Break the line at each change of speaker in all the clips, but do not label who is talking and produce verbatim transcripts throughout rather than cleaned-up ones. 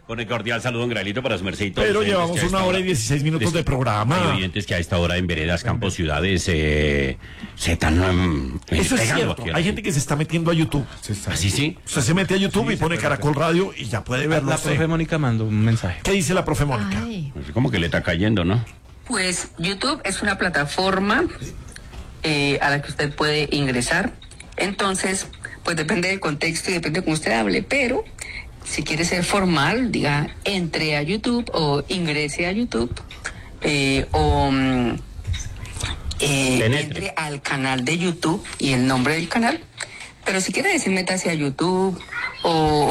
Con el cordial saludo, don Graelito, para su merced y todos.
Pero llevamos una hora y dieciséis minutos de programa.
Hay oyentes que a esta hora en veredas, campos, ciudades, eh, se están... Um,
Eso es cierto. Hay gente que se está metiendo a YouTube.
¿Así sí?
Usted se mete a YouTube sí, y pone Caracol Radio y ya puede verlo.
La profe Mónica mandó un mensaje.
¿Qué dice la profe Mónica?
Pues como que le está cayendo, ¿no?
Pues YouTube es una plataforma eh, a la que usted puede ingresar. Entonces, pues depende del contexto y depende de cómo usted hable, pero... Si quiere ser formal, diga, entre a YouTube o ingrese a YouTube eh, o mm, eh, entre al canal de YouTube y el nombre del canal. Pero si quiere decir métase a YouTube o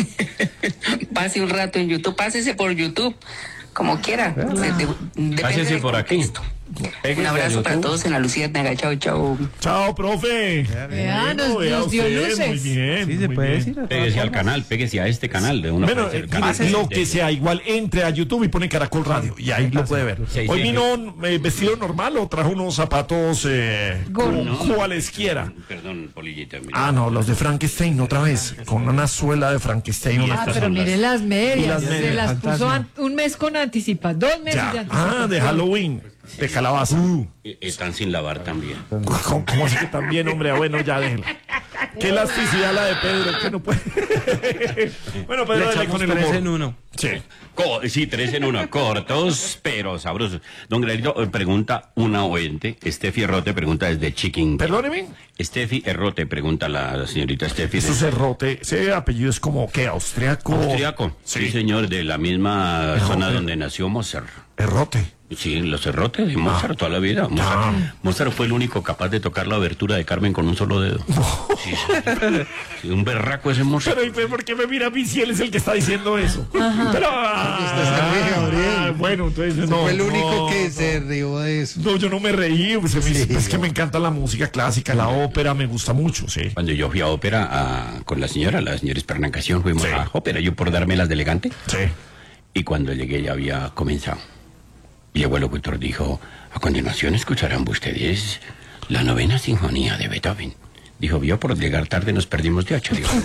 pase un rato en YouTube, pásese por YouTube, como quiera.
Ah.
De, de, depende
pásese
del
por
contexto.
aquí.
Un abrazo para todos en la Luciérnaga. Chao, chao.
Chao, profe.
Vea, nos,
Vea
nos dio
usted,
luces.
Muy bien.
Sí, se
muy
puede
bien.
decir.
Pégese al canal, pégese a este canal de una
Bueno, eh, mire, lo que sea, igual entre a YouTube y pone Caracol Radio y ahí lo puede ver.
Sí,
Hoy
sí,
vino eh, vestido normal o trajo unos zapatos eh, como
No.
cualesquiera.
Perdón, Polillita. mira.
Ah, no, los de Frankenstein otra vez, con una suela de Frankenstein.
Y
una-
Ah,
estas
pero
son
mire
las-
las medias,
Y las
se
medias,
las puso
fantasma.
an- un mes con anticipa, dos meses
Ya.
de anticipación.
Ah, de Halloween, de calabaza.
Eh, Están sin lavar también.
¿Cómo, cómo así que también, hombre? Ah, bueno, ya déjelo. Qué elasticidad la de Pedro, que no puede. Bueno, Pedro,
Le
dale
echamos
con el
tres
humor.
en uno.
Sí.
Co- sí, tres en uno, cortos, pero sabrosos. Don Graelito, eh, pregunta una oyente, Estefi Errote pregunta desde Chiquín.
Perdóneme.
Estefi Errote pregunta la señorita Estefi.
Eso Cerrote, ese apellido es como, ¿qué? ¿Austriaco?
Austriaco. Sí.
Sí.
señor, de la misma
Errote.
zona donde nació Mozart.
Errote.
Sí, los Errotes de Mozart toda la vida. Mozart, Mozart fue el único capaz de tocar la abertura de Carmen con un solo dedo. Sí, sí. Sí, un berraco ese Mozart.
Pero, pero ¿por qué me mira a mí si él es el que está diciendo eso? Pero, ah, ah, bueno, entonces no.
Fue el único
no,
que
no.
se rió de eso.
No, yo no me reí, pues,
Sí,
es que
no.
me encanta la música clásica, la ópera, me gusta mucho, sí.
Cuando yo fui a ópera a- con la señora, la señora Espernacación, fuimos
Sí.
a ópera, yo por darme las de elegante.
Sí.
Y cuando llegué ya había comenzado. Y el locutor dijo, a continuación escucharán ustedes la novena sinfonía de Beethoven. Dijo, vio, por llegar tarde nos perdimos de ocho. Digo,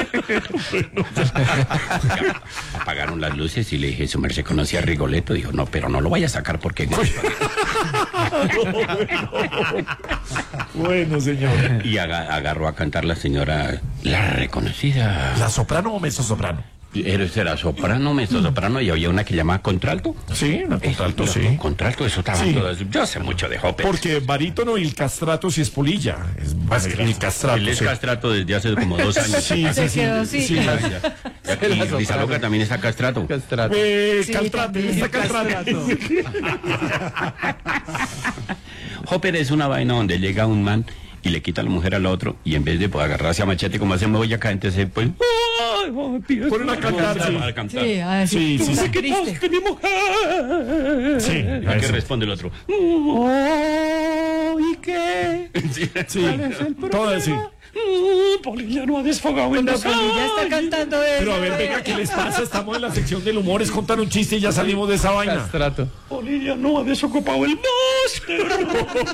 apagaron las luces y le dije, su merced conocía a Rigoletto. Dijo, no, pero no lo vaya a sacar porque...
Bueno, señor.
Y aga- agarró a cantar la señora, la reconocida...
¿La soprano o mezzo soprano?
Era soprano, mezzo soprano, y había una que llamaba contralto.
Sí, la contralto,
Eso,
sí.
Contralto, eso estaba
Sí.
todo eso. Yo sé mucho de ópera.
Porque barítono y el castrato sí es polilla. Es, el castrato,
Él es
sí.
castrato desde hace como dos años.
Sí, sí,
Se
sí.
quedó así.
sí.
Ya, ya. Y Lisa Loca también está castrato.
Castrato.
Eh,
Sí,
castrato,
también.
está castrato.
Ópera es una vaina donde llega un man y le quita a la mujer al otro, y en vez de pues, agarrarse a machete como hacemos hoy acá, entonces pues... ¡ay, ay,
Ponen a cantar, sí.
a cantar.
Sí, a decir,
Sí,
tú
sí,
me
sí.
quitaste.
¡Mi mujer!
Sí,
¿A qué
eso.
responde el otro?
¿Y qué?
Sí.
Sí, todo así.
Mm, Polilla no ha desfogado en
Cuando
los
Polilla está
años.
cantando eso.
Pero a ver, venga, ¿qué les pasa? Estamos en la sección del humor, es contar un chiste y ya salimos de esa vaina.
Castrato.
Polilla no ha desocupado el máster.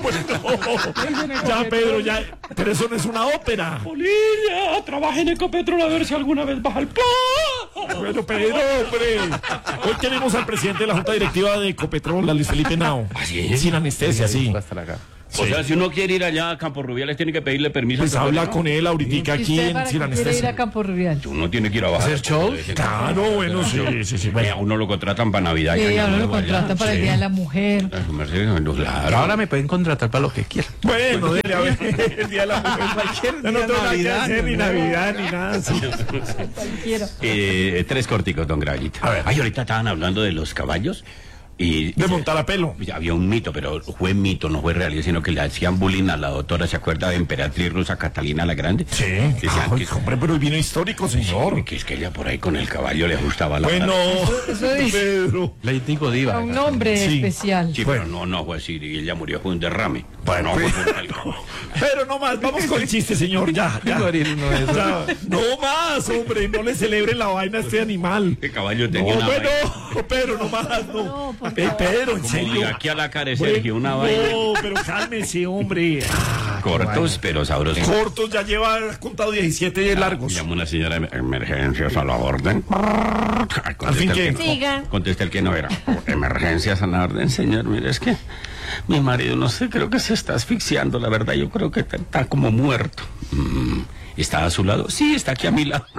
Ya, Pedro, ya. Pero eso no es una ópera.
Polilla, trabaja en Ecopetrol a ver si alguna vez baja el pan.
Bueno, Pedro, hombre. Hoy tenemos al presidente de la Junta Directiva de Ecopetrol, a Luis Felipe Nao.
¿Así es?
Sin anestesia, sí.
Hasta acá.
O sea, si uno quiere ir allá a Campo Rubiales, tiene que pedirle permiso.
Pues
al
habla
doctor, ¿no?
con él ahorita
¿Y
aquí
usted
en
para
Sin
qué quiere ir a
Anestesia.
Campo Rubial?
Uno tiene que ir a bajar.
¿Hacer show?
Claro, bueno, sí, sí, sí.
A
Bueno.
uno lo contratan para Navidad. y
Sí,
Año
ahora lo
Nuevo allá.
contrata para el
sí.
Día de la Mujer.
A su merced, no, claro.
Ahora me pueden contratar para lo que quieran.
Bueno, dile a ver, el día de la mujer. No, no tengo nada que
Navidad,
hacer, ni
no.
Navidad, ni nada. Sí.
Cualquiera.
Eh, tres corticos, don Graelito.
A ver.
Ay, ahorita estaban hablando de los caballos. Y
De montar a pelo.
había un mito, pero fue mito, no fue realidad, sino que le hacían bullying a la doctora, ¿se acuerda de emperatriz rusa Catalina la Grande?
Sí.
Decían
Ay,
que,
hombre, pero vino histórico, señor.
que es que ella por ahí con el caballo le ajustaba la...
Bueno,
Eso dice.
Pedro.
Le digo diva.
A un nombre
Sí.
especial.
Sí,
Bueno.
pero no, no fue así, y ella murió, fue un derrame.
Bueno,
no,
pues.
fue por el caballo.
Pero no más, vamos con el chiste, señor, ya, ya.
Morir no es.
Ya. No más, hombre, no le celebren la vaina a este animal.
El caballo
No,
tenía una
bueno,
vaina.
Pedro, no más, no.
No, por
Eh, Pedro, en
Como
serio.
diga aquí a la cara de
Bueno,
Sergio, una vaina.
No, pero cálmese, hombre. Ah.
Cortos, pero sabrosos.
Cortos, ya lleva contado diecisiete largos.
Llama una señora de emergencias a la orden.
Al fin, ¿qué?
Siga.
Contesta el que no era. Emergencias a la orden, señor. Mire, es que mi marido, no sé, creo que se está asfixiando. La verdad, yo creo que está, está como muerto. Mm, ¿Está a su lado? Sí, está aquí a mi lado.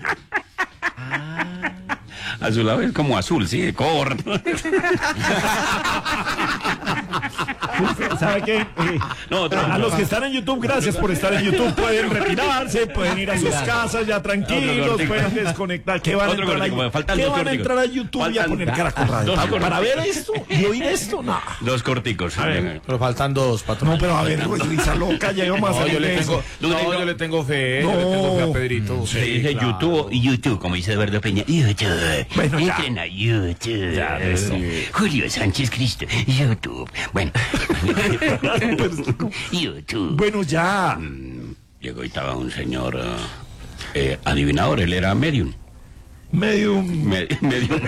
A su lado es como azul, sí, corto.
¿Sabe qué? Eh,
No, otro.
a los que están en YouTube, gracias por estar en YouTube. Pueden retirarse, pueden ir a sus casas ya tranquilos,
cortico.
pueden desconectar. ¿Qué van a
Otro
entrar,
cortico,
a,
faltan
¿qué
dos
van a
corticos.
entrar a YouTube y a
Faltan-
poner Caracol Radio?
dos
¿Para,
corticos.
para ver esto y oír esto? No.
Dos corticos.
A ver.
Pero faltan dos, patrón.
No, pero a ver, pues, risa loca, ya íbamos a
No,
salir
yo le
de
tengo,
eso.
no, yo le tengo fe,
No.
yo le tengo fe a Pedrito.
Se dice YouTube y YouTube, como dice Eduardo Peña. YouTube.
Bueno, ya.
Entren a YouTube.
Ya, de eso.
Julio Sánchez Cristo. YouTube. Bueno. YouTube.
Bueno, ya.
Llegó y estaba un señor eh, eh, adivinador, él era medium.
Medio.
Me- medium.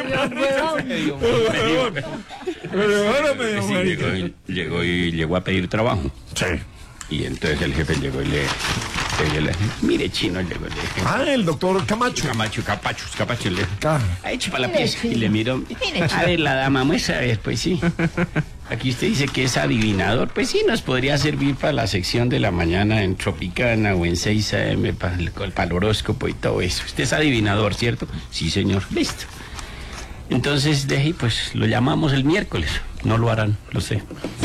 Ahora medio.
Sí, llegó, y, llegó y llegó a pedir trabajo.
Sí.
Y entonces el jefe llegó y le, le, le mire, chino, llegó y le dije,
Ah, el doctor Camacho.
Camacho, Capachos, Capacho, le
Ah.
ha hecho para la pieza. Y le miró, a ver, la dama, muestra, a ver, pues sí. Aquí usted dice que es adivinador, pues sí, nos podría servir para la sección de la mañana en Tropicana o en seis a eme para el, para el horóscopo y todo eso. Usted es adivinador, ¿cierto? Sí, señor. Listo. Entonces, deje, pues lo llamamos el miércoles. No lo harán, lo sé.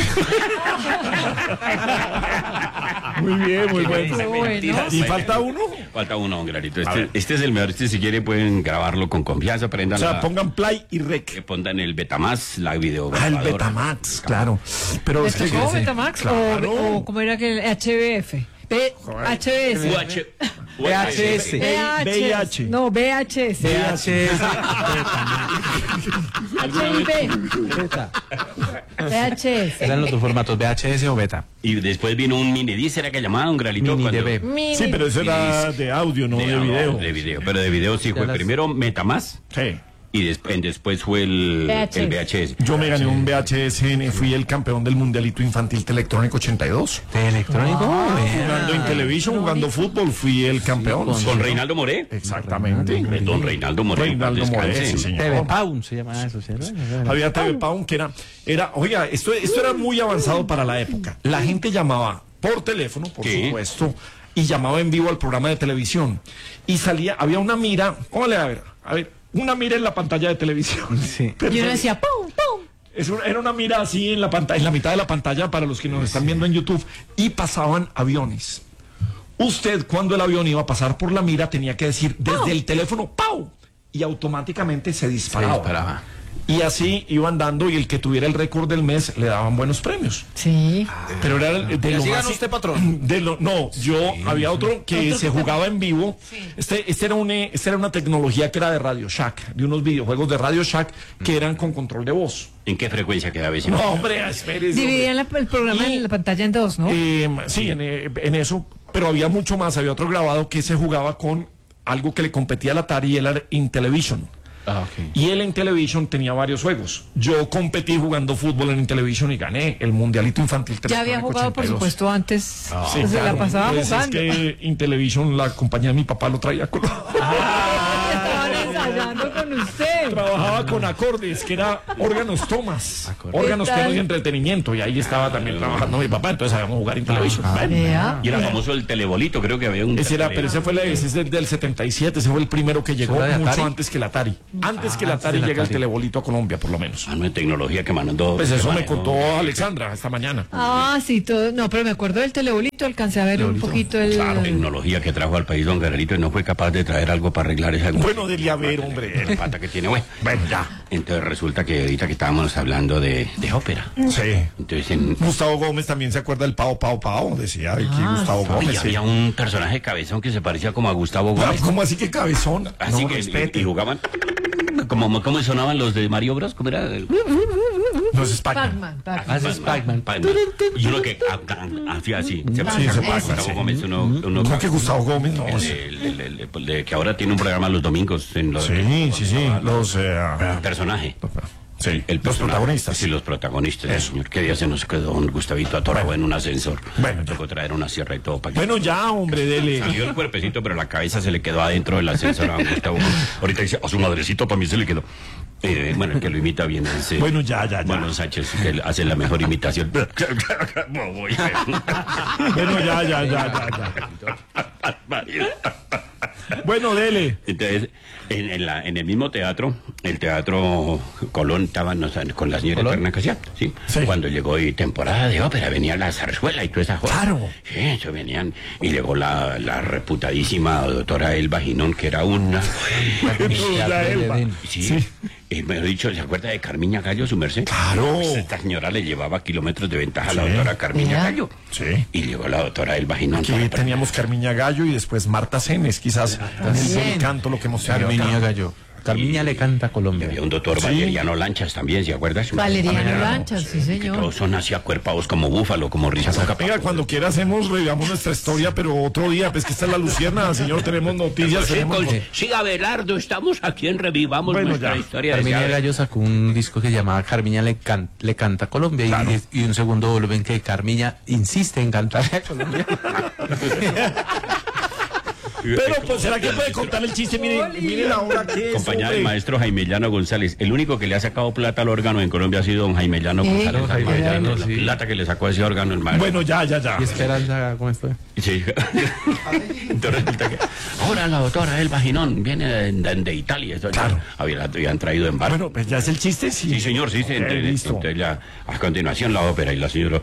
Muy bien, muy bueno.
Bueno.
¿Y falta uno?
Falta uno, don Granito.
A
Este,
ver.
este es el mejor. Este, si quieren, pueden grabarlo con confianza.
O
Prendan
sea,
la,
pongan play y
que
rec.
pongan el Betamax, la video.
Ah, el Betamax, claro. Pero es que-
¿Betamax, Betamax
Claro.
o, o cómo era que el H B F? B, H B S.
U H
V H S.
V I H.
No, V H S.
V H S.
H I V. V H S.
Eran los dos formatos, V H S o beta.
Y después vino un mini disc, era que llamaban un Granito.
Mini
cuando-
D B.
Mini.
Sí, pero eso era de audio, no de video.
De video, pero de video sí fue
las-
primero Metamax
Sí.
y después, después fue el,
V H S.
el V H S.
Yo me gané un V H S, en- fui el campeón del Mundialito Infantil Electrónico ochenta y dos.
¿De electrónico?
Jugando en televisión, jugando fútbol, fui el campeón.
con-
Con Reinaldo Moré.
Exactamente.
Don Reinaldo Moré.
Reinaldo
en paz
Moré,
descanse.
sí, señor.
T V Pound se llama eso, ¿cierto?
Había T V Pound que era, era, oiga, esto, esto era muy avanzado para la época. La gente llamaba por teléfono, por
Sí.
supuesto, y llamaba en vivo al programa de televisión. Y salía, había una mira, póngale a ver, a ver, una mira en la pantalla de televisión.
Sí.
Pero
Y uno decía, ¡pum, pum!
es una- era una mira así en la pantalla, en la mitad de la pantalla para los que nos están viendo en YouTube, y pasaban aviones. Usted, cuando el avión iba a pasar por la mira, tenía que decir desde el teléfono ¡pau! Y automáticamente se
Se
disparaba.
disparaba.
Y así iban dando, y el que tuviera el récord del mes le daban buenos premios.
Sí.
Pero era el- de lo
así
más-
ganó usted, patrón?
de lo- no, yo había otro que se jugaba en vivo. Este, este era un, eh, este era una tecnología que era de Radio Shack, de unos videojuegos de Radio Shack que eran con control de voz.
¿En qué frecuencia quedaba ese?
No, hombre, espérese.
Dividían la- el programa
Y-
en la pantalla en dos, ¿no?
Eh, sí, en, eh, en eso, pero había mucho más. Había otro grabado que se jugaba con algo que le competía al Atari, y él era Intellivision.
Ah, ok.
Y él en Intellivision tenía varios juegos. Yo competí jugando fútbol en Intellivision y gané el Mundialito Infantil.
Ya había
Electrónico
jugado, por
ochenta y dos.
supuesto, antes.
Sí,
pues se la
claro.
pasaba
Pues
jugando.
Es que Intellivision, la compañía de mi papá, lo traía con...
Estaban ensayando con usted.
Trabajaba con acordes, que era órganos tomas. Órganos,
¿Qué tal?
temas y entretenimiento. Y ahí estaba también trabajando mi papá, entonces sabíamos jugar Intellivision. Bueno.
Vea.
Y era famoso el telebolito, creo que había un...
Ese era, pero ese fue la, ese es del, del setenta y siete, ese fue el primero que llegó
¿Era de
mucho
Atari?
antes que el Atari. Antes que el
Ah,
Atari
sí, el
llega el
Atari.
telebolito a Colombia, por lo menos.
Ah, no, de tecnología que mandó...
Pues eso
que
me
manejó.
contó Alexandra esta mañana.
Ah, sí, todo. No, pero me acuerdo del telebolito, alcancé a ver un poquito el.
Claro, tecnología que trajo al país don Guerrerito y no fue capaz de traer algo para arreglar esa...
Bueno, debía haber, hombre.
La pata que tiene, bueno.
Bueno, ya.
Entonces resulta que ahorita que estábamos hablando de, de ópera.
Sí.
Entonces en...
Gustavo Gómez también se acuerda del Pao Pao Pao, decía aquí Gustavo
Ay,
Gómez. sí.
había un personaje cabezón que se parecía como a Gustavo
Ah,
Gómez.
¿Cómo así que cabezón?
Así
No,
que
respete.
y, y jugaban como cómo sonaban los de Mario Bros, ¿cómo era?
No es Pac-Man.
Pac-Man, Pac-Man.
Ah, ese es Pac-Man.
Pac-Man. Y uno que ah, ah, hacía así. Se parecía
se
como a
Pac-Man,
Gustavo
sí.
Gómez, uno, uno
¿Cómo que Gustavo Gómez? No,
el-
sí,
el- el- el- el- de que ahora tiene un programa los domingos en los
sí, sí. Los, eh,
personaje.
Sí,
El
los
personaje.
protagonistas.
Sí, los protagonistas.
Eso.
Señor, ¿qué día se nos quedó un Gustavito atorado en un ascensor?
Bueno,
Me
ya.
tocó traer una sierra y todo para que...
Bueno, ya, hombre, dele.
Salió el cuerpecito, pero la cabeza se le quedó adentro del ascensor a don Gustavo. Ahorita dice, a su madrecito también se le quedó. Eh, bueno, el que lo imita bien es... eh,
Bueno, ya, ya, ya.
Bueno, Sánchez, que hace la mejor imitación.
Bueno, ya, ya, ya, ya, ya. Bueno, dele.
Entonces, en, en, la, en el mismo teatro, el Teatro Colón, estaban o sea, con la señora
¿Colón?
Eterna Casiat, ¿sí?
Sí.
Cuando llegó y temporada de ópera, venía la zarzuela y toda esa cosa.
Claro.
Sí, eso venían. Y llegó la, la reputadísima doctora Elba Ginón, que era una...
Ya, Elba.
Sí.
Sí.
Y me lo he dicho, ¿se acuerda de Carmiña Gallo, su merced?
Claro.
Pues esta señora le llevaba kilómetros de ventaja a la
Sí.
doctora Carmiña
Mira.
Gallo.
Sí.
Y llegó la doctora Elba Ginón.
Aquí
para-
teníamos Carmiña Gallo y después Marta Cenes, quizás en el buen canto lo que hemos tenido
Carmiña
acá.
Gallo. Carmiña le canta a
Y
Colombia.
había un doctor
Sí.
Valeriano Lanchas también, ¿se acuerdas?
Valeriano Lanchas, sí,
Que
señor.
todos son así acuerpados como búfalo, como risas.
Venga, cuando quiera hacemos, revivamos nuestra historia, pero otro día, pues que esta es la Lucierna, señor, tenemos noticias, tenemos...
Sí, Abelardo, estamos aquí en Revivamos
Bueno,
nuestra
ya.
historia.
Carmiña
decía-
Gallo sacó un disco que se llamaba Carmiña le, can- le canta a Colombia y-
Claro.
y, un segundo volumen que Carmiña insiste en cantarle a Colombia.
Pero, pues, ¿será que puede contar el chiste? Mire, mire la hora que es,
Acompañada del
hombre.
maestro Jaime Llano González. El único que le ha sacado plata al órgano en Colombia ha sido don Jaime Llano
¿Eh?
González.
Don Jaime Llano,
la
sí.
plata que le sacó a ese órgano el maestro.
Bueno, ya, ya, ya.
Y Esperanza, ¿cómo estoy?
Sí. Entonces resulta que ahora la doctora Elba Ginón viene de, de- de Italia. Eso ya
Claro.
había- la habían traído en barco.
Bueno, pues ya es el chiste, sí.
Sí, señor, sí, sí.
Ok,
Entonces,
listo.
entonces ya, a continuación la ópera y la señora...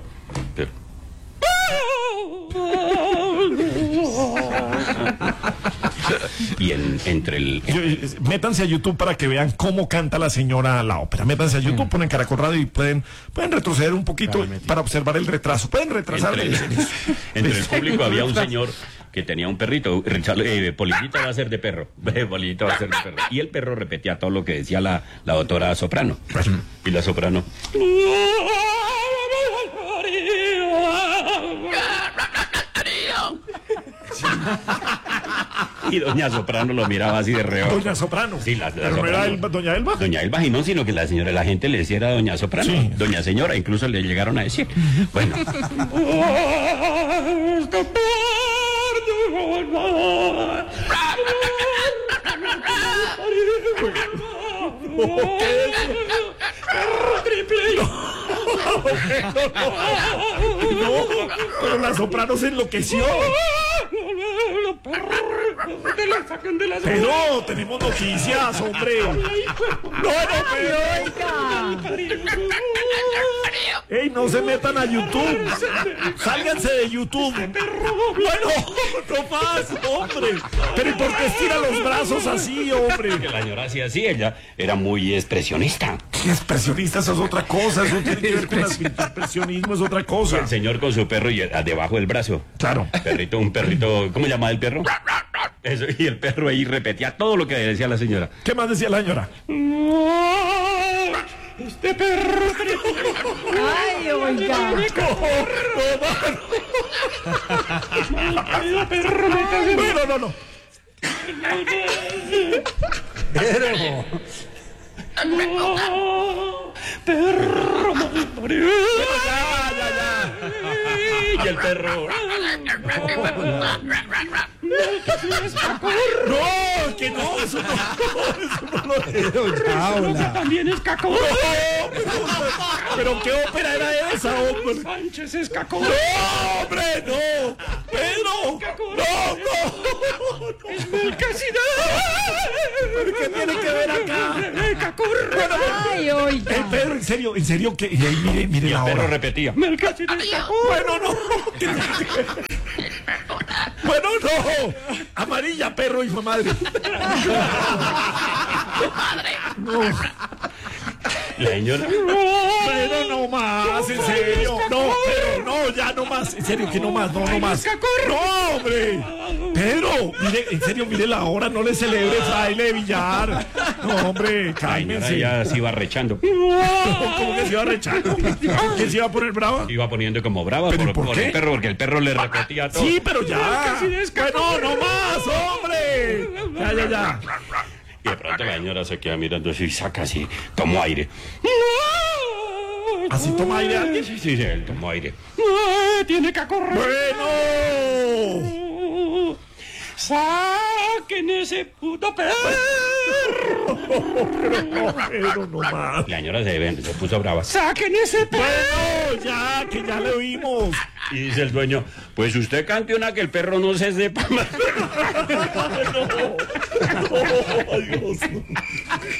Y en, entre el...
Yo, eh, métanse a YouTube para que vean cómo canta la señora la ópera. Métanse a YouTube, ponen Caracol Radio y pueden, pueden retroceder un poquito para observar el retraso. Pueden retrasar.
Entre, entre el público había un señor que tenía un perrito. Richard, eh, Polillita va a ser de perro. Polillita va a ser de perro. Y el perro repetía todo lo que decía la, la doctora Soprano. Y la Soprano... Y doña Soprano lo miraba así de reojo.
Doña Soprano.
Sí, la, la
Pero no
Soprano.
era Elba- Doña Elba.
Doña Elba Ginón, sino que la señora, la gente le decía era Doña Soprano.
Sí.
Doña Señora, incluso le llegaron a decir. Bueno.
No, pero la Soprano se enloqueció. Pero tenemos noticias, hombre. No, no, pero. Ey, no se metan a YouTube. Sálganse de YouTube. Bueno, no más, hombre. Pero ¿y por qué estira los brazos así, hombre?
Que la señora hacía así, ella era muy expresionista.
Expresionista, eso es otra cosa. Eso tiene que ver con el expresionismo, es otra cosa.
El señor con su perro y el- debajo del brazo.
Claro.
Perrito, un perrito, ¿cómo se llama el perro? Eso, y el perro ahí repetía todo lo que decía la señora.
¿Qué más decía la señora?
Este perro.
Ay, oiga.
Bueno, no, no.
Y el perro.
No, que no, eso no, eso no lo
También es cacón.
Pero qué ópera era esa, hombre.
Sánchez es cacón.
No, hombre, no. Pedro. No, no.
Es Melcasidad.
¿Pero qué tiene que ver acá? Bueno,
Ay,
eh,
oiga.
Pedro, en serio, en serio que. Y ahí, mire, mire
Y el
la
perro
hora.
repetía. Melcasidad es cacón.
Bueno, no. Bueno, no. Amarilla, perro, hijo de madre.
La señora.
Pero no más, en serio. No, pero no, ya no más. En serio, que no más, no, no más. No, hombre. Pedro, mire, en serio, mire la hora, no le celebre fraile de billar. No, hombre,
La señora
cálmense.
ya se iba rechando.
¿Cómo que se iba a rechar? ¿Quién se iba a poner brava?
Iba poniendo como brava
¿Pero
por,
por
por
qué?
el perro, porque el perro le repetía todo.
Sí, pero ya. Bueno, no más, hombre. Ya, ya, ya.
Y de pronto la señora se queda mirando así y saca así, tomó aire.
¿Así toma aire alguien?
Sí, sí, sí, él tomó aire. No, tiene que correr.
Bueno.
¡Saquen ese puto perro!
Pero no, pero no más.
La señora se, se puso brava. ¡Saquen ese perro!
Bueno, ya, que ya le oímos.
Y dice el dueño, pues usted cante una que el perro no se sepa más.
No, no, Dios.